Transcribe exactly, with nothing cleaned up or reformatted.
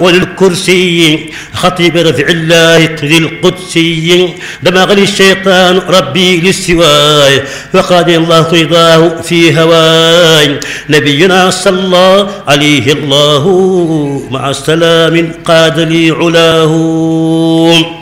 وللكرسي خطيب رفع الله ذي القدسي دمغني الشيطان ربي للسواي وقال الله رضاه في هواي نبينا صلى عليه الله مع السلام قاد لي علاه.